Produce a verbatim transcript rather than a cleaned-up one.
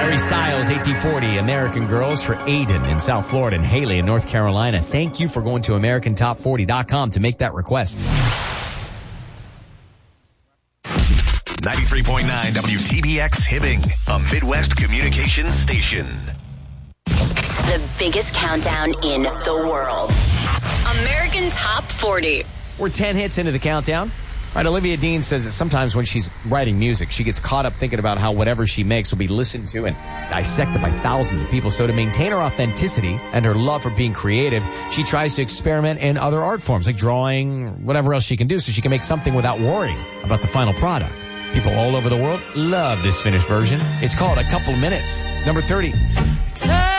Harry Styles, AT forty, American Girls for Aiden in South Florida and Haley in North Carolina. Thank you for going to American Top forty dot com to make that request. ninety-three point nine W T B X Hibbing, a Midwest communications station. The biggest countdown in the world. American Top forty. We're ten hits into the countdown. All right, Olivia Dean says that sometimes when she's writing music, she gets caught up thinking about how whatever she makes will be listened to and dissected by thousands of people. So to maintain her authenticity and her love for being creative, she tries to experiment in other art forms like drawing, whatever else she can do so she can make something without worrying about the final product. People all over the world love this finished version. It's called A Couple Minutes. Number thirty.